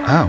Ah,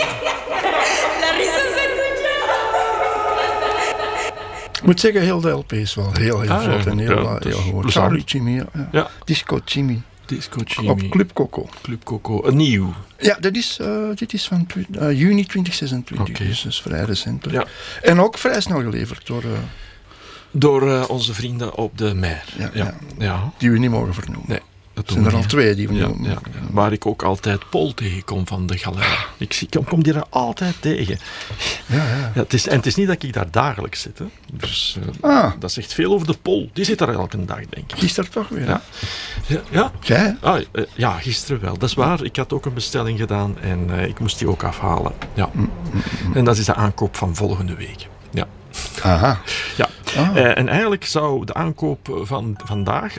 ik moet zeggen, heel de LP is wel heel vlot en heel goed. Charlie Jimmy, ja. Disco Jimmy. Disco Jimmy. Op Club Coco. Club Coco, nieuw. Ja, dit is van juni 2026, okay. Dus dat is vrij recent. Ja. En ook vrij snel geleverd door onze vrienden op de Mer. Ja. Die we niet mogen vernoemen. Nee. Er zijn er al 2 die we noemen. Ja. Waar ik ook altijd Paul tegenkom van de galerij. Ik kom die er altijd tegen. Ja, het is niet dat ik daar dagelijks zit. Hè. Dus dat zegt veel over de Paul. Die zit daar elke dag, denk ik. Die is er toch weer, Ja. Jij? Ja, gisteren wel. Dat is waar. Ik had ook een bestelling gedaan en ik moest die ook afhalen. Ja. En dat is de aankoop van volgende week. Ja. Aha. Ja. En eigenlijk zou de aankoop van vandaag,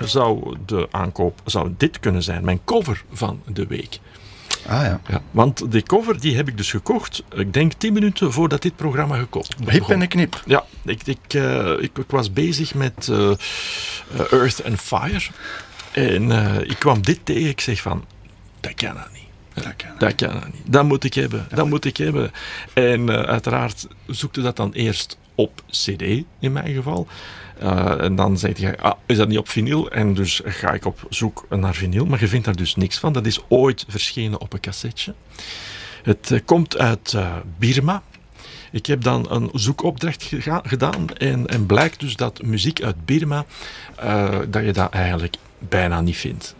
zou dit kunnen zijn, mijn cover van de week. Ja. Want die cover die heb ik dus gekocht, ik denk 10 minuten voordat dit programma gekocht begon. Hip en een knip. Ja, ik was bezig met Earth and Fire. En ik kwam dit tegen, ik zeg van, dat kan dat niet. Dat kan dat niet. Dat moet ik hebben. En uiteraard zoekte dat dan eerst op CD, in mijn geval. En dan zei hij, is dat niet op vinyl? En dus ga ik op zoek naar vinyl, maar je vindt daar dus niks van. Dat is ooit verschenen op een cassetje. Het komt uit Birma. Ik heb dan een zoekopdracht gedaan en blijkt dus dat muziek uit Birma, dat je dat eigenlijk bijna niet vindt.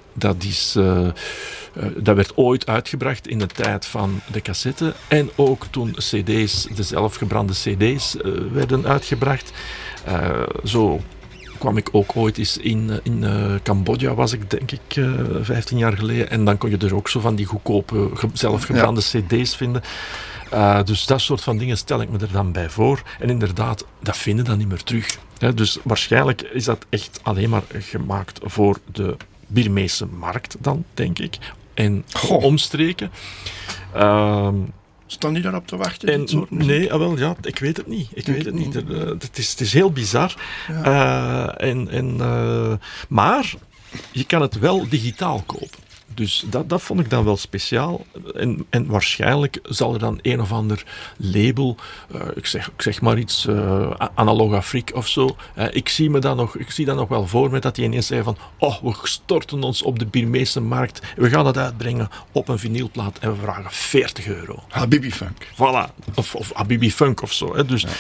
Dat werd ooit uitgebracht in de tijd van de cassette en ook toen cd's, de zelfgebrande cd's werden uitgebracht. Zo kwam ik ook ooit eens in Cambodja, was ik denk ik 15 jaar geleden. En dan kon je er ook zo van die goedkope zelfgebrande cd's vinden. Dus dat soort van dingen stel ik me er dan bij voor. En inderdaad, dat vinden dan niet meer terug. Dus waarschijnlijk is dat echt alleen maar gemaakt voor de Birmeese markt dan, denk ik. En omstreken. Staan die daarop te wachten? Nee, ik weet het niet. Het is heel bizar. Ja. Maar je kan het wel digitaal kopen. Dus dat vond ik dan wel speciaal. En waarschijnlijk zal er dan een of ander label, ik zeg maar iets, Analoga Freak of zo. Ik zie dat nog wel voor me dat die ineens zei van, we storten ons op de Birmeese markt. We gaan dat uitbrengen op een vinylplaat en we vragen €40. Habibi Funk. Voilà. Of Habibi Funk of zo. Hè. Dus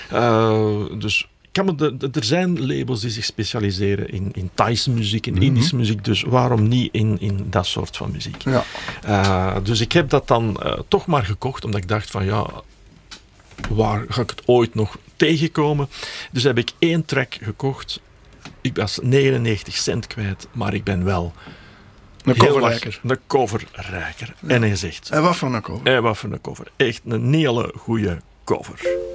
er zijn labels die zich specialiseren in Thaise muziek, in Indische muziek, dus waarom niet in dat soort van muziek? Ja. Dus ik heb dat dan toch maar gekocht, omdat ik dacht van waar ga ik het ooit nog tegenkomen? Dus heb ik 1 track gekocht. Ik was 99 cent kwijt, maar ik ben wel een coverrijker. Ja. En hij zegt... En wat voor een cover? Echt een hele goede cover.